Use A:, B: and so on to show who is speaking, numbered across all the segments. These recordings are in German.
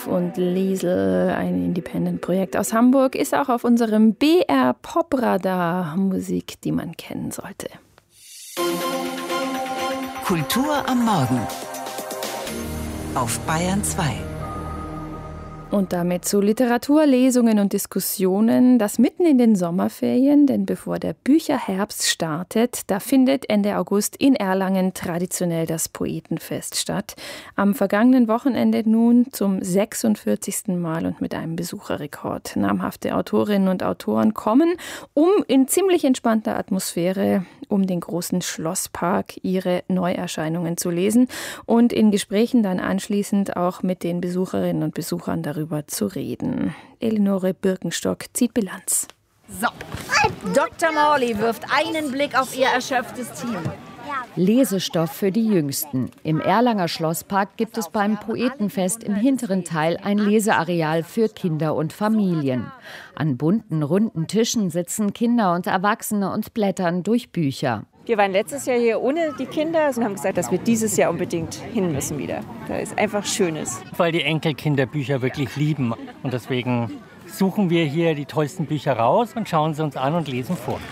A: Und Liesel, ein Independent-Projekt aus Hamburg, ist auch auf unserem BR Pop-Radar Musik, die man kennen sollte.
B: Kultur am Morgen auf Bayern 2.
A: Und damit zu Literaturlesungen und Diskussionen, das mitten in den Sommerferien, denn bevor der Bücherherbst startet, da findet Ende August in Erlangen traditionell das Poetenfest statt. Am vergangenen Wochenende nun zum 46. Mal und mit einem Besucherrekord. Namhafte Autorinnen und Autoren kommen, um in ziemlich entspannter Atmosphäre um den großen Schlosspark ihre Neuerscheinungen zu lesen und in Gesprächen dann anschließend auch mit den Besucherinnen und Besuchern darüber zu reden. Eleonore Birkenstock zieht Bilanz.
C: So, Dr. Morley wirft einen Blick auf ihr erschöpftes Team.
D: Lesestoff für die Jüngsten. Im Erlanger Schlosspark gibt es beim Poetenfest im hinteren Teil ein Leseareal für Kinder und Familien. An bunten, runden Tischen sitzen Kinder und Erwachsene und blättern durch Bücher.
E: Wir waren letztes Jahr hier ohne die Kinder und haben gesagt, dass wir dieses Jahr unbedingt hin müssen wieder. Da ist einfach Schönes.
F: Weil die Enkelkinder Bücher wirklich lieben und deswegen suchen wir hier die tollsten Bücher raus und schauen sie uns an und lesen vor.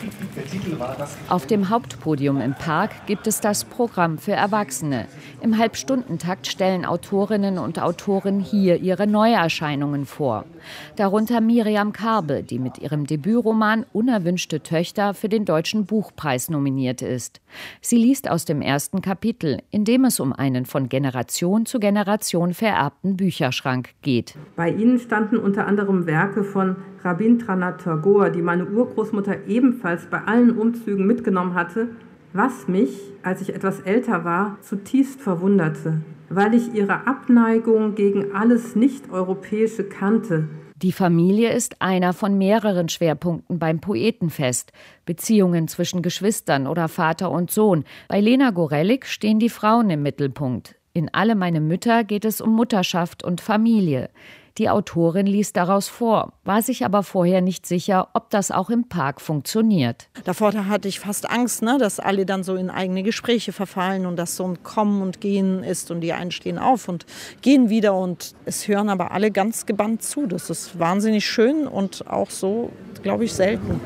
D: Auf dem Hauptpodium im Park gibt es das Programm für Erwachsene. Im Halbstundentakt stellen Autorinnen und Autoren hier ihre Neuerscheinungen vor. Darunter Miriam Karbe, die mit ihrem Debütroman Unerwünschte Töchter für den Deutschen Buchpreis nominiert ist. Sie liest aus dem ersten Kapitel, in dem es um einen von Generation zu Generation vererbten Bücherschrank geht.
G: Bei ihnen standen unter anderem Werke von Rabindranath Tagore, die meine Urgroßmutter ebenfalls bei allen Umzügen mitgenommen hatte, was mich, als ich etwas älter war, zutiefst verwunderte, weil ich ihre Abneigung gegen alles Nicht-Europäische kannte.
D: Die Familie ist einer von mehreren Schwerpunkten beim Poetenfest. Beziehungen zwischen Geschwistern oder Vater und Sohn. Bei Lena Gorelick stehen die Frauen im Mittelpunkt. In Alle meine Mütter geht es um Mutterschaft und Familie. Die Autorin liest daraus vor, war sich aber vorher nicht sicher, ob das auch im Park funktioniert.
H: Davor hatte ich fast Angst, dass alle dann so in eigene Gespräche verfallen und dass so ein Kommen und Gehen ist und die einen stehen auf und gehen wieder und es hören aber alle ganz gebannt zu. Das ist wahnsinnig schön und auch so, glaube ich, selten.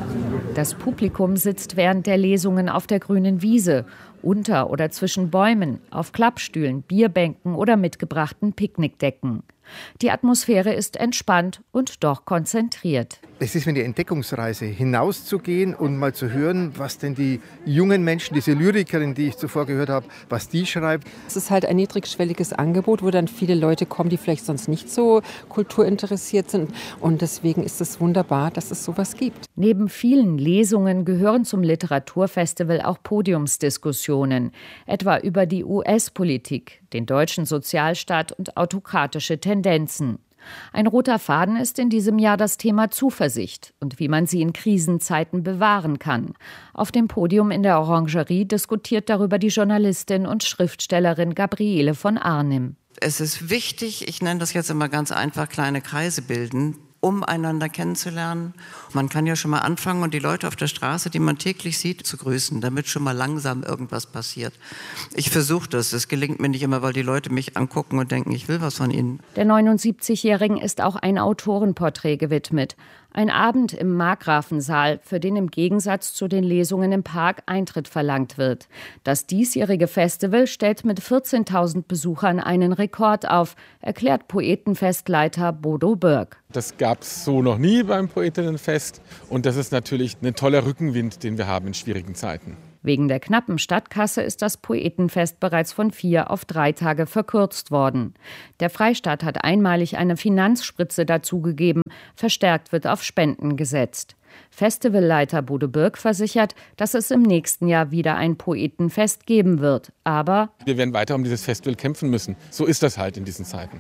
D: Das Publikum sitzt während der Lesungen auf der grünen Wiese, unter oder zwischen Bäumen, auf Klappstühlen, Bierbänken oder mitgebrachten Picknickdecken. Die Atmosphäre ist entspannt und doch konzentriert.
I: Es ist mir eine Entdeckungsreise, hinauszugehen und mal zu hören, was denn die jungen Menschen, diese Lyrikerin, die ich zuvor gehört habe, was die schreibt.
J: Es ist halt ein niedrigschwelliges Angebot, wo dann viele Leute kommen, die vielleicht sonst nicht so kulturinteressiert sind. Und deswegen ist es wunderbar, dass es sowas gibt.
D: Neben vielen Lesungen gehören zum Literaturfestival auch Podiumsdiskussionen, etwa über die US-Politik, den deutschen Sozialstaat und autokratische Tendenzen. Ein roter Faden ist in diesem Jahr das Thema Zuversicht und wie man sie in Krisenzeiten bewahren kann. Auf dem Podium in der Orangerie diskutiert darüber die Journalistin und Schriftstellerin Gabriele von Arnim.
K: Es ist wichtig, ich nenne das jetzt immer ganz einfach, kleine Kreise bilden, um einander kennenzulernen. Man kann ja schon mal anfangen und die Leute auf der Straße, die man täglich sieht, zu grüßen, damit schon mal langsam irgendwas passiert. Ich versuche das. Es gelingt mir nicht immer, weil die Leute mich angucken und denken, ich will was von ihnen.
D: Der 79-Jährigen ist auch ein Autorenporträt gewidmet. Ein Abend im Markgrafensaal, für den im Gegensatz zu den Lesungen im Park Eintritt verlangt wird. Das diesjährige Festival stellt mit 14.000 Besuchern einen Rekord auf, erklärt Poetenfestleiter Bodo Birk.
L: Das gab es so noch nie beim Poetinnenfest und das ist natürlich ein toller Rückenwind, den wir haben in schwierigen Zeiten.
D: Wegen der knappen Stadtkasse ist das Poetenfest bereits von 4 auf 3 Tage verkürzt worden. Der Freistaat hat einmalig eine Finanzspritze dazugegeben, verstärkt wird auf Spenden gesetzt. Festivalleiter Bodo Birk versichert, dass es im nächsten Jahr wieder ein Poetenfest geben wird. Aber
L: wir werden weiter um dieses Festival kämpfen müssen. So ist das halt in diesen Zeiten.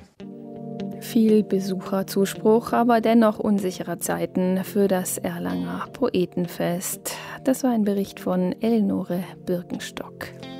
A: Viel Besucherzuspruch, aber dennoch unsichere Zeiten für das Erlanger Poetenfest. Das war ein Bericht von Eleonore Birkenstock.